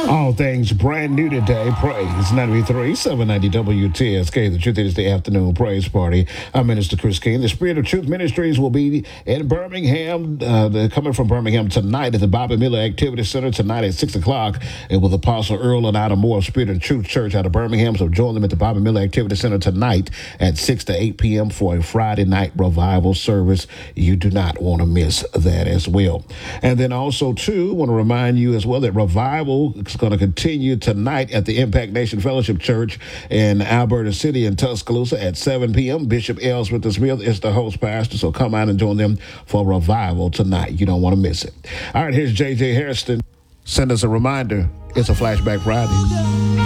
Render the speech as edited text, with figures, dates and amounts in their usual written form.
All things brand new today. Praise 93, 790 WTSK. The Truth is the Afternoon Praise Party. I'm Minister Chris King. The Spirit of Truth Ministries will be in Birmingham. They're coming from Birmingham tonight at the Bobby Miller Activity Center tonight at 6 o'clock. And with Apostle Earl and Ida Moore, Spirit of Truth Church out of Birmingham. So join them at the Bobby Miller Activity Center tonight at 6 to 8 p.m. for a Friday night revival service. You do not want to miss that as well. And then also, too, want to remind you as well that revival is going to continue tonight at the Impact Nation Fellowship Church in Alberta City in Tuscaloosa at 7 p.m. Bishop Ellsworth Smith is the host pastor, so come out and join them for revival tonight. You don't want to miss it. All right, here's J.J. Hairston. Send us a reminder. It's a Flashback Friday.